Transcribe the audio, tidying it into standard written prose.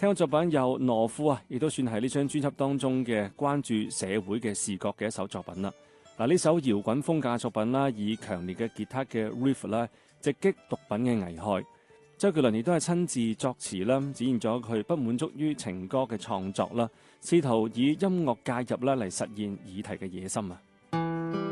聽過作品有懦夫啊，亦都算係呢張專輯當中嘅關注社會嘅視覺嘅一首作品啦。嗱，呢首搖滾風格作品啦，以強烈嘅吉他嘅 riff 啦，直擊毒品嘅危害。周杰倫亦都係親自作詞啦，展現咗佢不滿足於情歌嘅創作啦，試圖以音樂介入啦嚟實現議題嘅野心啊。